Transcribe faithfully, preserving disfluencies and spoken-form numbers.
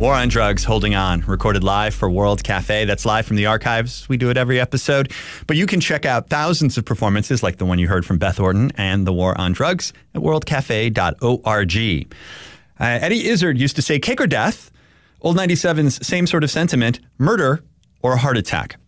War on Drugs, Holding On, recorded live for World Cafe. That's live from the archives. We do it every episode. But you can check out thousands of performances like the one you heard from Beth Orton and the War on Drugs at world cafe dot org. Uh, Eddie Izzard used to say, cake or death? Old ninety-seven's same sort of sentiment, murder or a heart attack.